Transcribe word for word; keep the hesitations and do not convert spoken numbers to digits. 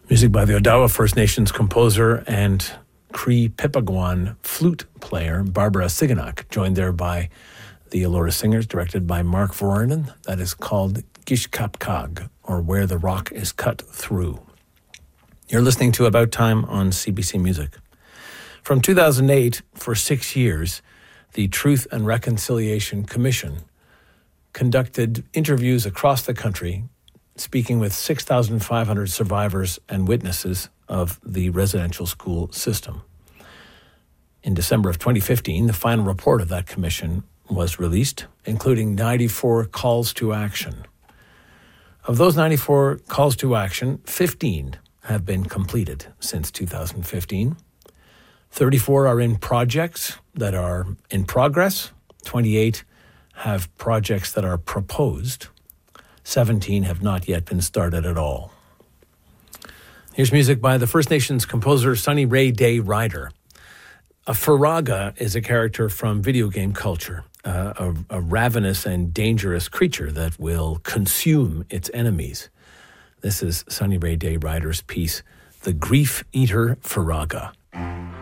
Music by the Odawa First Nations composer and Cree Pipagwan flute player Barbara Siganak, joined there by the Elora Singers, directed by Mark Voronin. That is called Gishkapkag, or Where the Rock is Cut Through. You're listening to About Time on C B C Music. From two thousand eight, for six years, the Truth and Reconciliation Commission conducted interviews across the country, speaking with six thousand five hundred survivors and witnesses of the residential school system. In December of twenty fifteen, the final report of that commission was released, including ninety-four calls to action. Of those ninety-four calls to action, fifteen have been completed since two thousand fifteen. thirty-four are in projects that are in progress. twenty-eight have projects that are proposed. seventeen have not yet been started at all. Here's music by the First Nations composer Sunny Ray Day Ryder. A Faraga is a character from video game culture, uh, a, a ravenous and dangerous creature that will consume its enemies. This is Sunny Ray Day Ryder's piece, The Grief Eater Faraga.